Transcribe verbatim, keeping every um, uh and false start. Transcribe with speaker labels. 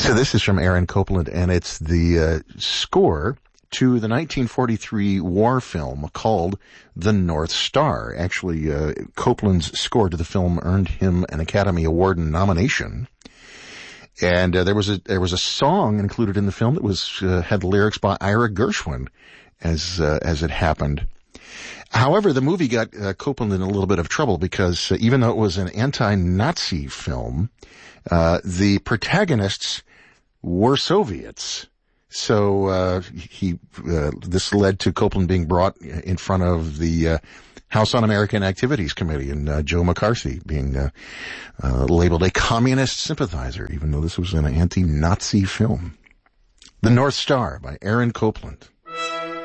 Speaker 1: So this is from Aaron Copland, and it's the uh, score to the nineteen forty-three war film called The North Star. Actually, uh, Copland's score to the film earned him an Academy Award nomination. And uh, there was a there was a song included in the film that was uh, had lyrics by Ira Gershwin, as uh, as it happened. However, the movie got uh, Copland in a little bit of trouble because uh, even though it was an anti-Nazi film, uh, the protagonists were Soviets. So uh, he uh, this led to Copland being brought in front of the uh, House Un-American Activities Committee, and uh, Joe McCarthy being uh, uh, labeled a communist sympathizer, even though this was an anti-Nazi film. The North Star by Aaron Copland.